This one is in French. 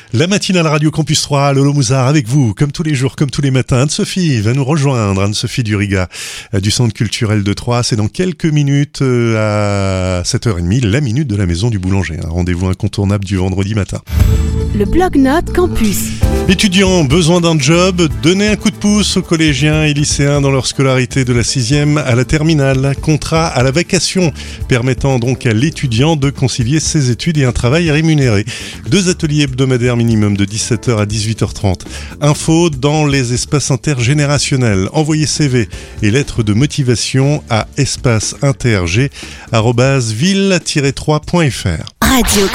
La matinale Radio Campus 3, Lolo Mouzard avec vous, comme tous les jours, comme tous les matins. Anne-Sophie va nous rejoindre, Anne-Sophie Duriga du Centre culturel de Troyes. C'est dans quelques minutes à 7h30, la minute de la maison du boulanger. Un rendez-vous incontournable du vendredi matin. Le blog-notes campus. Étudiants, besoin d'un job, donnez un coup de pouce aux collégiens et lycéens dans leur scolarité de la 6e à la terminale. Contrat à la vacation, permettant donc à l'étudiant de concilier ses études et un travail rémunéré. 2 ateliers hebdomadaires minimum de 17h à 18h30. Info dans les espaces intergénérationnels. Envoyez CV et lettres de motivation à espaceinterg@ville-3.fr. Radio